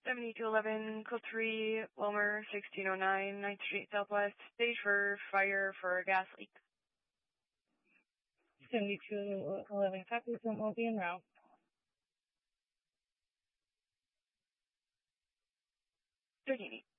7211, code 3, Wilmer, 1609, 9th Street Southwest, stage for fire for a gas leak. 7211, copy, front will be en route. Bikini.